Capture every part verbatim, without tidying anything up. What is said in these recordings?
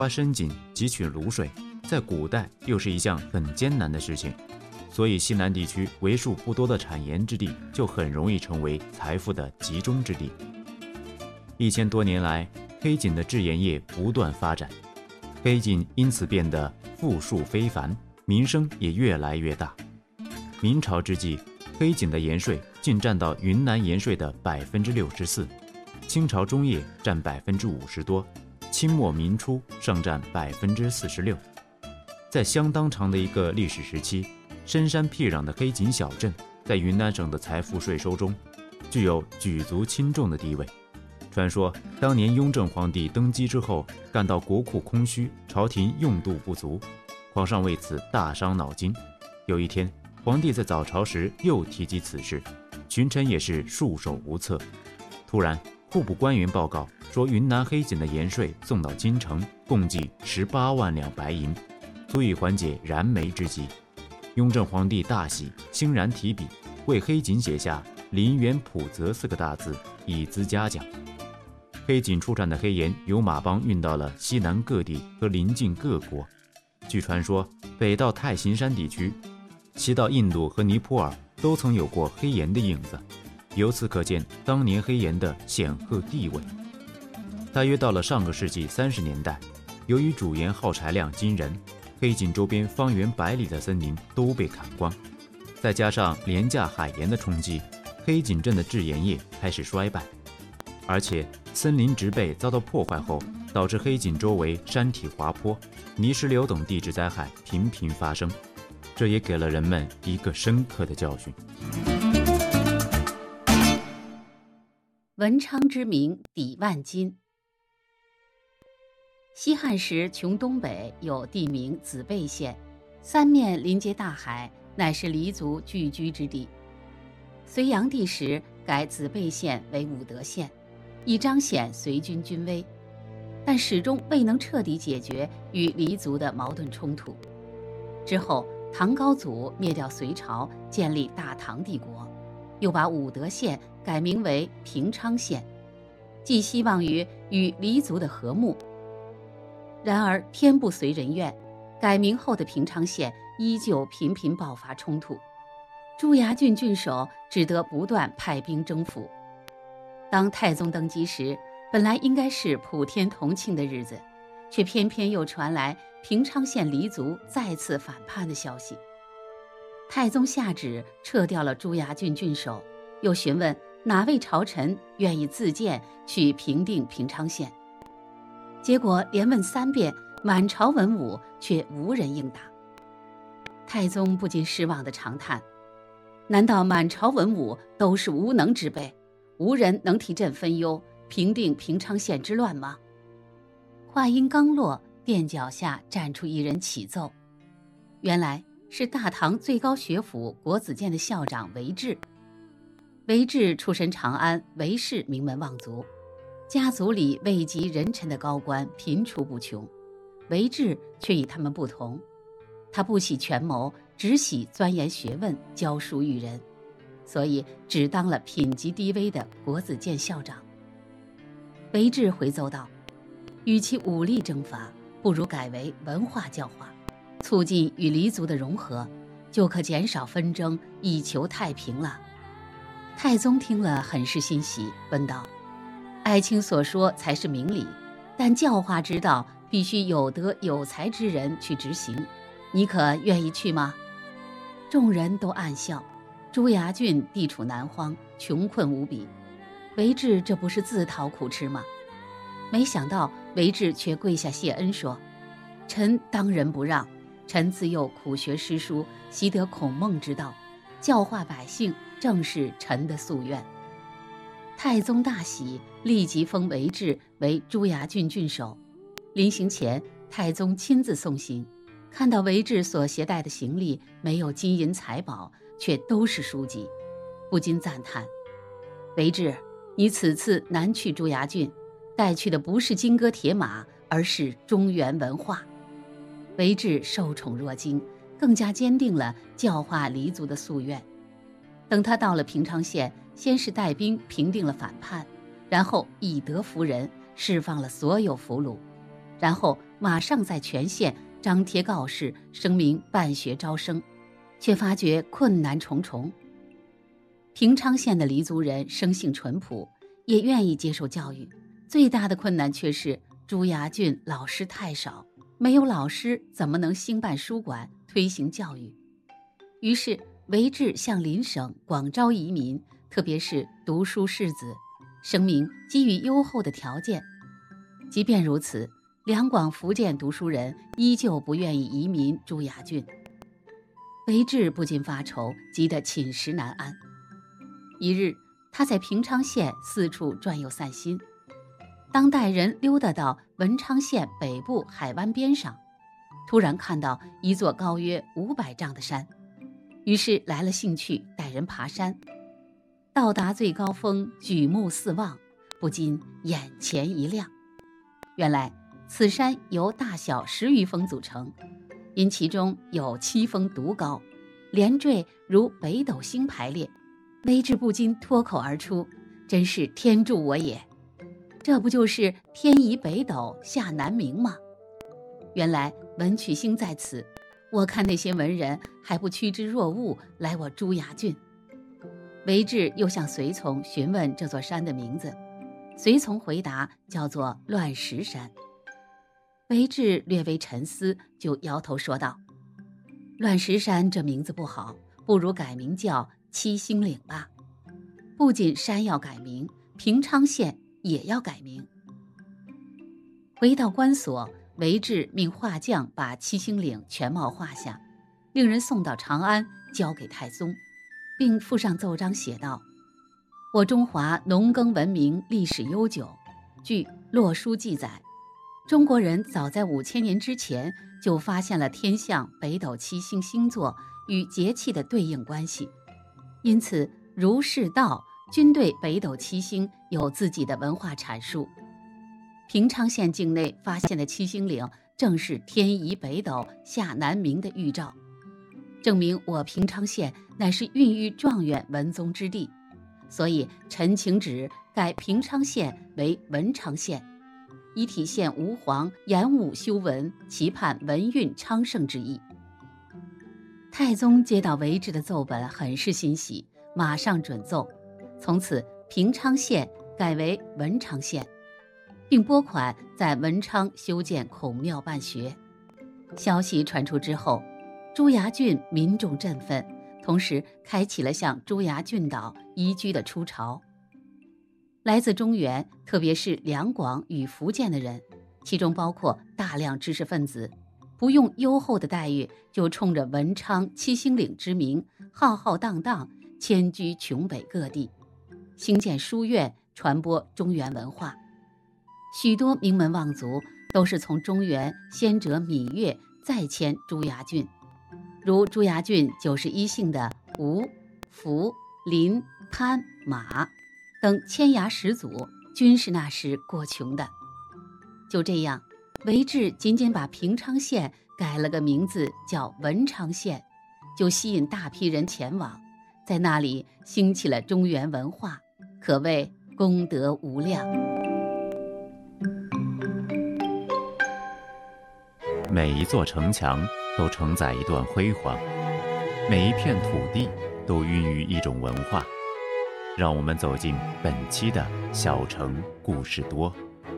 挖深井汲取卤水，在古代又是一项很艰难的事情，所以西南地区为数不多的产盐之地就很容易成为财富的集中之地。一千多年来，黑井的制盐业不断发展，黑井因此变得富庶非凡，名声也越来越大。明朝之际，黑井的盐税竟占到云南盐税的百分之六十四，清朝中叶占百分之五十多，清末民初上占百分之四十六。在相当长的一个历史时期，深山僻壤的黑井小镇在云南省的财富税收中具有举足轻重的地位。传说当年雍正皇帝登基之后，感到国库空虚，朝廷用度不足，皇上为此大伤脑筋。有一天，皇帝在早朝时又提及此事，群臣也是束手无策。突然，户部官员报告说，云南黑井的盐税送到京城，共计十八万两白银，足以缓解燃眉之急。雍正皇帝大喜，欣然提笔为黑井写下“林园普泽”四个大字，以资嘉奖。黑井出产的黑盐由马帮运到了西南各地和邻近各国。据传说，北到太行山地区，西到印度和尼泊尔都曾有过黑盐的影子，由此可见当年黑盐的显赫地位。大约到了上个世纪三十年代，由于主盐耗材量惊人，黑井周边方圆百里的森林都被砍光，再加上廉价海盐的冲击，黑井镇的制盐业开始衰败。而且森林植被遭到破坏后，导致黑井周围山体滑坡、泥石流等地质灾害频频发生，这也给了人们一个深刻的教训。 文昌之名抵万金。西汉时穷东北有地名子贝县，三面临接大海，乃是黎族聚居之地。隋炀帝时改子贝县为武德县，以彰显隋军军威，但始终未能彻底解决与黎族的矛盾冲突。之后，唐高祖灭掉隋朝，建立大唐帝国，又把武德县改名为平昌县，寄希望于与黎族的和睦。然而天不遂人愿，改名后的平昌县依旧频频爆发冲突，朱崖郡郡守只得不断派兵征服。当太宗登基时，本来应该是普天同庆的日子，却偏偏又传来平昌县黎族再次反叛的消息。太宗下旨撤掉了朱崖郡郡守，又询问哪位朝臣愿意自荐去平定平昌县。结果连问三遍，满朝文武却无人应答。太宗不禁失望地长叹：难道满朝文武都是无能之辈，无人能替朕分忧，平定平昌县之乱吗？话音刚落，殿脚下站出一人启奏，原来是大唐最高学府国子监的校长韦志。韦志出身长安，韦氏名门望族，家族里位极人臣的高官频出不穷，韦志却与他们不同，他不喜权谋，只喜钻研学问，教书育人，所以只当了品级低微的国子监校长。韦志回奏道：与其武力征伐，不如改为文化教化，促进与黎族的融合，就可减少纷争，以求太平了。太宗听了很是欣喜，问道：爱卿所说才是明理，但教化之道必须有德有才之人去执行，你可愿意去吗？众人都暗笑，朱崖郡地处南荒，穷困无比，韦志这不是自讨苦吃吗？没想到韦志却跪下谢恩说：臣当仁不让，臣自幼苦学诗书，习得孔孟之道，教化百姓正是臣的夙愿。太宗大喜，立即封韦志为朱崖郡郡守。临行前，太宗亲自送行，看到韦志所携带的行李没有金银财宝，却都是书籍，不禁赞叹：韦志，你此次南去朱崖郡，带去的不是金戈铁马，而是中原文化。韦志受宠若惊，更加坚定了教化黎族的夙愿。等他到了平昌县，先是带兵平定了反叛，然后以德服人，释放了所有俘虏，然后马上在全县张贴告示，声明办学招生，却发觉困难重重。平昌县的黎族人生性淳朴，也愿意接受教育，最大的困难却是朱崖郡老师太少，没有老师怎么能兴办书馆推行教育？于是韦志向邻省广招移民，特别是读书士子，声明给予优厚的条件。即便如此，两广福建读书人依旧不愿意移民朱崖郡。韦志不禁发愁，急得寝食难安。一日，他在平昌县四处转悠散心，当带人溜达到文昌县北部海湾边上，突然看到一座高约五百丈的山，于是来了兴趣，带人爬山。到达最高峰，举目四望，不禁眼前一亮。原来此山由大小十余峰组成，因其中有七峰独高，连缀如北斗星排列。韦志不禁脱口而出：真是天助我也！这不就是天移北斗下南冥吗？原来文曲星在此，我看那些文人还不趋之若鹜来我朱崖郡。韦志又向随从询问这座山的名字，随从回答叫做乱石山。韦志略微沉思，就摇头说道：乱石山这名字不好，不如改名叫七星岭吧。不仅山要改名，平昌县也要改名。回到关所，韦志命画匠把七星岭全貌画下，令人送到长安交给太宗，并附上奏章写道：我中华农耕文明历史悠久，据洛书记载，中国人早在五千年之前就发现了天象北斗七星星座与节气的对应关系，因此儒释道均对北斗七星有自己的文化阐述。平昌县境内发现的七星岭正是天移北斗下南冥的预兆，证明我平昌县乃是孕育状元文宗之地，所以陈请旨改平昌县为文昌县，以体现吾皇严武修文，期盼文运昌盛之意。太宗接到韦志的奏本，很是欣喜，马上准奏，从此平昌县改为文昌县，并拨款在文昌修建孔庙办学。消息传出之后，朱崖郡民众振奋，同时开启了向朱崖郡岛移居的初潮。来自中原，特别是两广与福建的人，其中包括大量知识分子，不用优厚的待遇，就冲着文昌七星岭之名，浩浩荡荡迁居琼北各地，兴建书院，传播中原文化。许多名门望族都是从中原先者芈月，再迁朱崖郡，如朱崖郡九十一姓的吴、福、林、潘、马等迁衙始祖，均是那时过穷的。就这样，韦志仅仅把平昌县改了个名字叫文昌县，就吸引大批人前往，在那里兴起了中原文化，可谓功德无量。 每一座城墙都承载一段辉煌，每一片土地都孕育一种文化。让我们走进本期的小城故事多。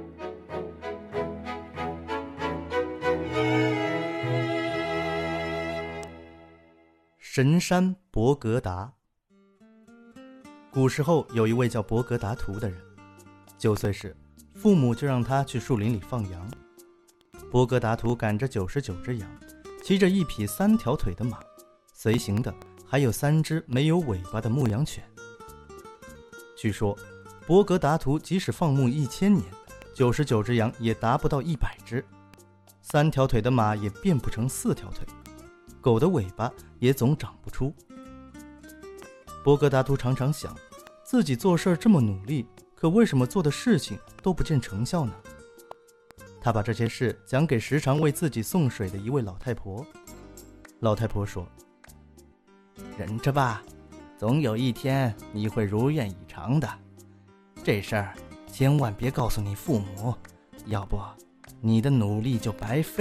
神山伯格达。古时候有一位叫伯格达图的人，九岁时父母就让他去树林里放羊。伯格达图赶着九十九只羊，骑着一匹三条腿的马，随行的还有三只没有尾巴的牧羊犬。据说伯格达图即使放牧一千年，九十九只羊也达不到一百只，三条腿的马也变不成四条腿，狗的尾巴也总长不出。伯格达图常常想，自己做事这么努力，可为什么做的事情都不见成效呢？他把这些事讲给时常为自己送水的一位老太婆。老太婆说：忍着吧，总有一天你会如愿以偿的。这事儿千万别告诉你父母，要不你的努力就白费。